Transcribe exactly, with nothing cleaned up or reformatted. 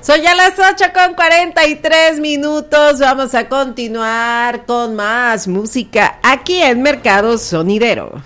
Son ya las ocho con cuarenta y tres minutos. Vamos a continuar con más música aquí en Mercado Sonidero.